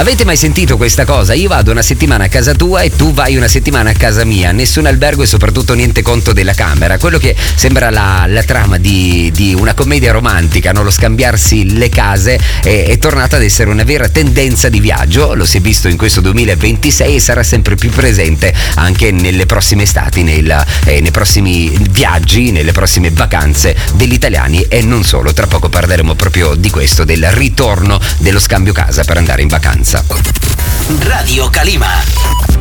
Avete mai sentito questa cosa? Io vado una settimana a casa tua e tu vai una settimana a casa mia, nessun albergo e soprattutto niente conto della camera. Quello che sembra la trama di una commedia romantica, no? Lo scambiarsi le case è tornata ad essere una vera tendenza di viaggio. Lo si è visto in questo 2026 e sarà sempre più presente anche nelle prossime estati, nei prossimi viaggi, nelle prossime vacanze degli italiani e non solo. Tra poco parleremo proprio di questo, del ritorno dello scambio casa per andare in vacanza. Radio Calima.